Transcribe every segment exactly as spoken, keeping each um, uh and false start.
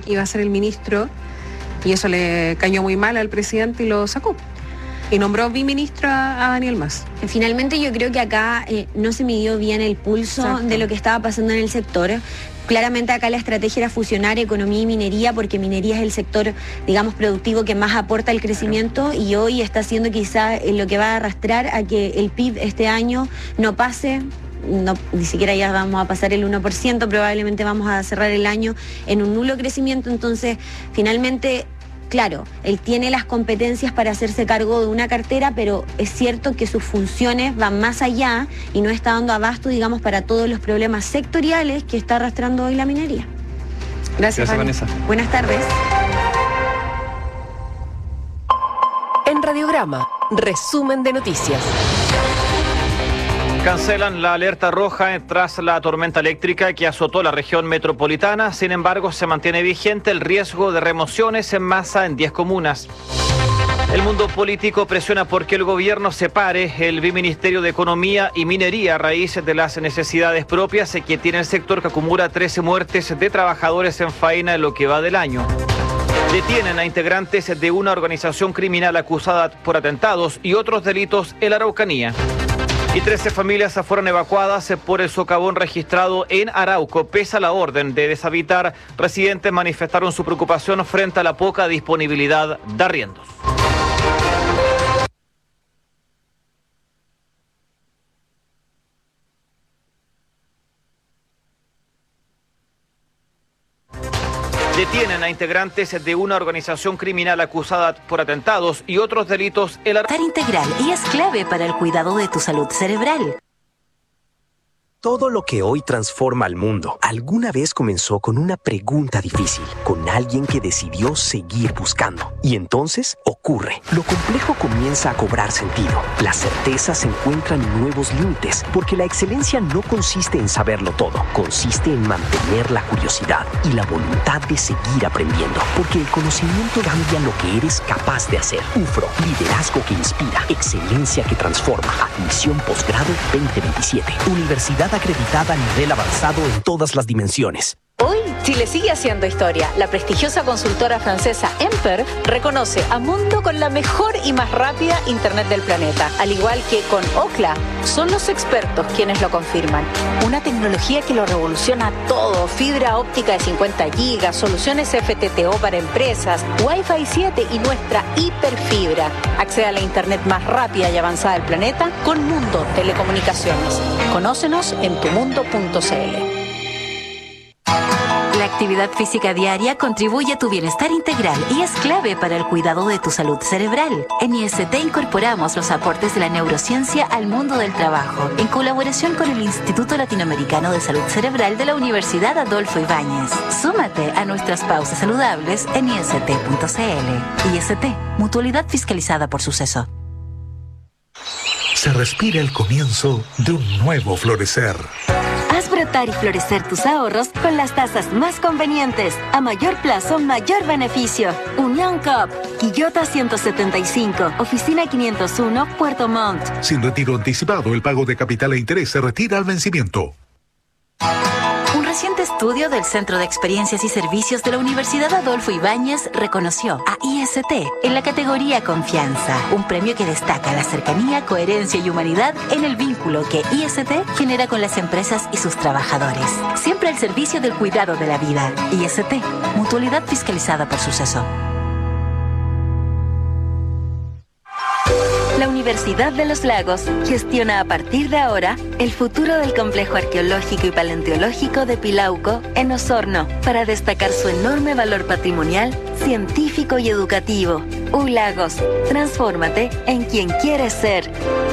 iba a ser el ministro, y eso le cayó muy mal al presidente y lo sacó. Y nombró biministro a, a Daniel Mas. Finalmente yo creo que acá eh, no se midió bien el pulso Exacto. de lo que estaba pasando en el sector. Claramente acá la estrategia era fusionar economía y minería, porque minería es el sector, digamos, productivo que más aporta el crecimiento, y hoy está siendo quizá lo que va a arrastrar a que el P I B este año no pase. No, ni siquiera ya vamos a pasar el uno por ciento, probablemente vamos a cerrar el año en un nulo crecimiento. Entonces, finalmente, claro, él tiene las competencias para hacerse cargo de una cartera, pero es cierto que sus funciones van más allá y no está dando abasto, digamos, para todos los problemas sectoriales que está arrastrando hoy la minería. Gracias, Gracias Vanessa. Buenas tardes. En Radiograma, resumen de noticias. Cancelan la alerta roja tras la tormenta eléctrica que azotó la región metropolitana. Sin embargo, se mantiene vigente el riesgo de remociones en masa en diez comunas. El mundo político presiona porque el gobierno separe el Biministerio de Economía y Minería a raíz de las necesidades propias que tiene el sector, que acumula trece muertes de trabajadores en faena en lo que va del año. Detienen a integrantes de una organización criminal acusada por atentados y otros delitos en la Araucanía. Y trece familias fueron evacuadas por el socavón registrado en Arauco. Pese a la orden de deshabitar, residentes manifestaron su preocupación frente a la poca disponibilidad de arriendos. Detienen a integrantes de una organización criminal acusada por atentados y otros delitos en la... Estar integral y es clave para el cuidado de tu salud cerebral. Todo lo que hoy transforma al mundo alguna vez comenzó con una pregunta difícil, con alguien que decidió seguir buscando. Y entonces ocurre. Lo complejo comienza a cobrar sentido. Las certezas encuentran nuevos límites, porque la excelencia no consiste en saberlo todo, consiste en mantener la curiosidad y la voluntad de seguir aprendiendo, porque el conocimiento cambia lo que eres capaz de hacer. U F R O, liderazgo que inspira, excelencia que transforma. Admisión posgrado veinte veintisiete. Universidad acreditada a nivel avanzado en todas las dimensiones. Hoy, Chile sigue haciendo historia. La prestigiosa consultora francesa Emper reconoce a Mundo con la mejor y más rápida Internet del planeta. Al igual que con Ookla, son los expertos quienes lo confirman. Una tecnología que lo revoluciona todo. Fibra óptica de cincuenta gigas, soluciones F T T O para empresas, Wi-Fi siete y nuestra hiperfibra. Accede a la Internet más rápida y avanzada del planeta con Mundo Telecomunicaciones. Conócenos en tu mundo punto c l. La actividad física diaria contribuye a tu bienestar integral y es clave para el cuidado de tu salud cerebral. En I S T incorporamos los aportes de la neurociencia al mundo del trabajo, en colaboración con el Instituto Latinoamericano de Salud Cerebral de la Universidad Adolfo Ibáñez. Súmate a nuestras pausas saludables en i s t punto c l. I S T, mutualidad fiscalizada por Suceso. Se respira el comienzo de un nuevo florecer. Haz brotar y florecer tus ahorros con las tasas más convenientes. A mayor plazo, mayor beneficio. Unión Coop, Quillota ciento setenta y cinco, Oficina quinientos uno, Puerto Montt. Sin retiro anticipado, el pago de capital e interés se retira al vencimiento. Un reciente estudio del Centro de Experiencias y Servicios de la Universidad Adolfo Ibáñez reconoció a I S T en la categoría Confianza, un premio que destaca la cercanía, coherencia y humanidad en el vínculo que I S T genera con las empresas y sus trabajadores. Siempre al servicio del cuidado de la vida. I S T, mutualidad fiscalizada por Suceso. La Universidad de los Lagos gestiona a partir de ahora el futuro del complejo arqueológico y paleontológico de Pilauco en Osorno, para destacar su enorme valor patrimonial, científico y educativo. U Lagos, transfórmate en quien quieres ser.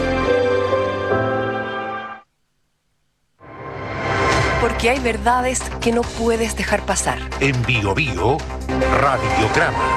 Porque hay verdades que no puedes dejar pasar. En Bio Bio, Radiograma.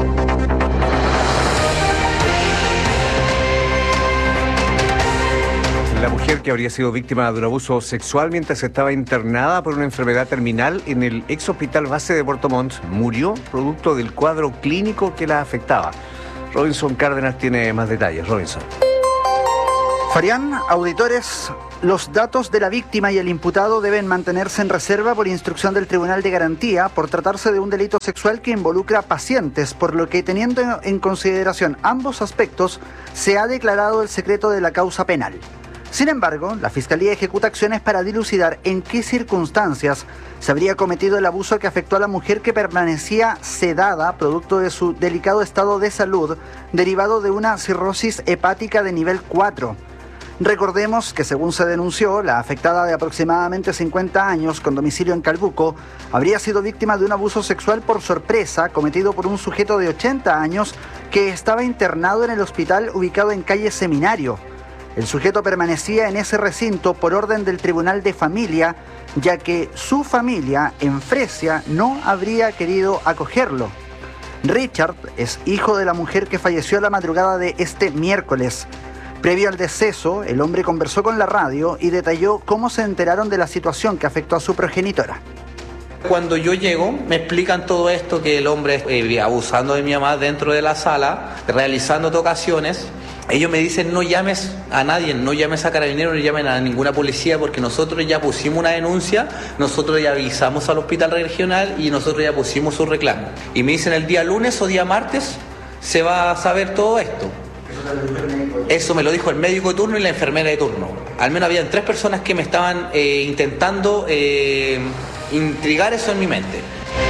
La mujer que habría sido víctima de un abuso sexual mientras estaba internada por una enfermedad terminal en el ex hospital base de Puerto Montt murió producto del cuadro clínico que la afectaba. Robinson Cárdenas tiene más detalles. Robinson. Farián, auditores, los datos de la víctima y el imputado deben mantenerse en reserva por instrucción del Tribunal de Garantía por tratarse de un delito sexual que involucra pacientes, por lo que teniendo en consideración ambos aspectos, se ha declarado el secreto de la causa penal. Sin embargo, la Fiscalía ejecuta acciones para dilucidar en qué circunstancias se habría cometido el abuso que afectó a la mujer que permanecía sedada producto de su delicado estado de salud derivado de una cirrosis hepática de nivel cuatro. Recordemos que, según se denunció, la afectada de aproximadamente cincuenta años con domicilio en Calbuco habría sido víctima de un abuso sexual por sorpresa cometido por un sujeto de ochenta años que estaba internado en el hospital ubicado en calle Seminario. El sujeto permanecía en ese recinto por orden del Tribunal de Familia, ya que su familia en Fresia no habría querido acogerlo. Richard es hijo de la mujer que falleció la madrugada de este miércoles. Previo al deceso, el hombre conversó con la radio y detalló cómo se enteraron de la situación que afectó a su progenitora. Cuando yo llego, me explican todo esto, que el hombre eh, abusando de mi mamá dentro de la sala, realizando tocaciones. Ellos me dicen, no llames a nadie, no llames a carabineros, no llamen a ninguna policía, porque nosotros ya pusimos una denuncia, nosotros ya avisamos al hospital regional y nosotros ya pusimos su reclamo. Y me dicen, el día lunes o día martes se va a saber todo esto. Eso me lo dijo el médico de turno y la enfermera de turno. Al menos habían tres personas que me estaban eh, intentando eh, intrigar eso en mi mente.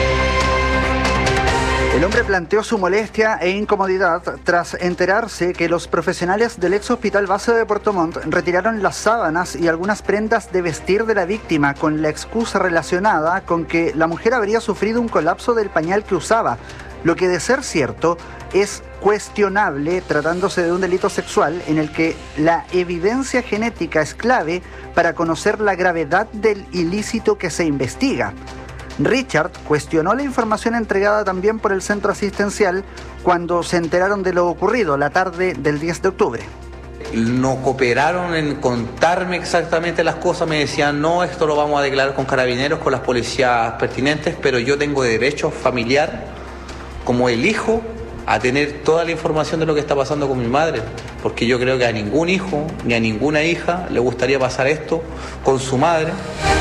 El hombre planteó su molestia e incomodidad tras enterarse que los profesionales del ex hospital base de Puerto Montt retiraron las sábanas y algunas prendas de vestir de la víctima con la excusa relacionada con que la mujer habría sufrido un colapso del pañal que usaba, lo que de ser cierto es cuestionable tratándose de un delito sexual en el que la evidencia genética es clave para conocer la gravedad del ilícito que se investiga. Richard cuestionó la información entregada también por el centro asistencial cuando se enteraron de lo ocurrido la tarde del diez de octubre. No cooperaron en contarme exactamente las cosas, me decían, no, esto lo vamos a declarar con carabineros, con las policías pertinentes, pero yo tengo derecho familiar, como el hijo, a tener toda la información de lo que está pasando con mi madre, porque yo creo que a ningún hijo ni a ninguna hija le gustaría pasar esto con su madre.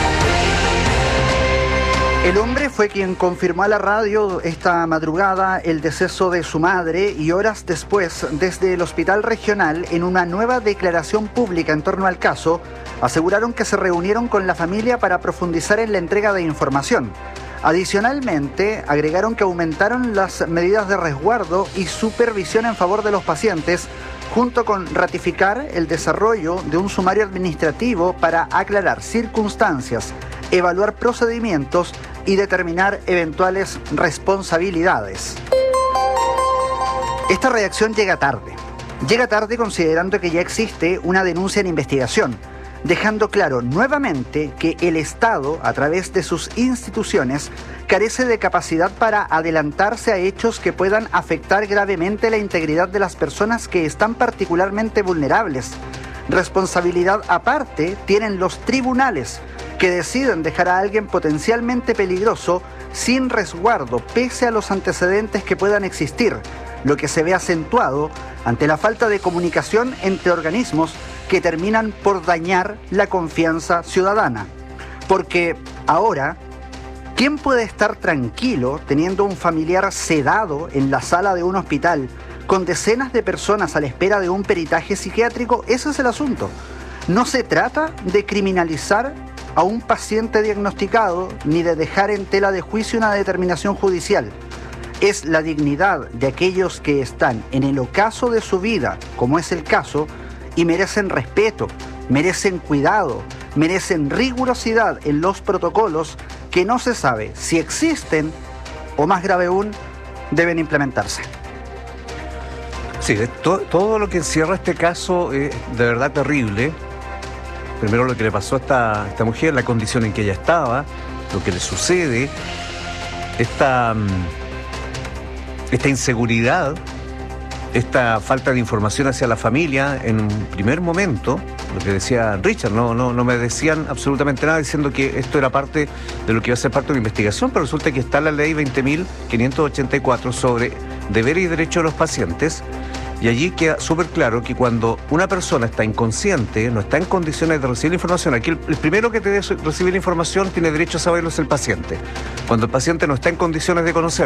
El hombre fue quien confirmó a la radio esta madrugada el deceso de su madre y horas después, desde el hospital regional, en una nueva declaración pública en torno al caso, aseguraron que se reunieron con la familia para profundizar en la entrega de información. Adicionalmente, agregaron que aumentaron las medidas de resguardo y supervisión en favor de los pacientes, junto con ratificar el desarrollo de un sumario administrativo para aclarar circunstancias, evaluar procedimientos y determinar eventuales responsabilidades. Esta reacción llega tarde. Llega tarde considerando que ya existe una denuncia en investigación, dejando claro nuevamente que el Estado, a través de sus instituciones, carece de capacidad para adelantarse a hechos que puedan afectar gravemente la integridad de las personas que están particularmente vulnerables. Responsabilidad aparte tienen los tribunales, que deciden dejar a alguien potencialmente peligroso sin resguardo, pese a los antecedentes que puedan existir, lo que se ve acentuado ante la falta de comunicación entre organismos que terminan por dañar la confianza ciudadana. Porque ahora, ¿quién puede estar tranquilo teniendo un familiar sedado en la sala de un hospital con decenas de personas a la espera de un peritaje psiquiátrico? Ese es el asunto. No se trata de criminalizar a un paciente diagnosticado ni de dejar en tela de juicio una determinación judicial. Es la dignidad de aquellos que están en el ocaso de su vida, como es el caso, y merecen respeto, merecen cuidado, merecen rigurosidad en los protocolos que no se sabe si existen o, más grave aún, deben implementarse. Sí, to- todo lo que encierra este caso es de verdad terrible. Primero lo que le pasó a esta, esta mujer, la condición en que ella estaba, lo que le sucede, esta, esta inseguridad, esta falta de información hacia la familia en un primer momento, lo que decía Richard, no, no, no me decían absolutamente nada diciendo que esto era parte de lo que iba a ser parte de una investigación, pero resulta que está la ley veinte mil quinientos ochenta y cuatro sobre deber y derecho de los pacientes, Y allí queda súper claro que cuando una persona está inconsciente, no está en condiciones de recibir información, aquí el, el primero que te debe recibir información tiene derecho a saberlo es el paciente. Cuando el paciente no está en condiciones de conocer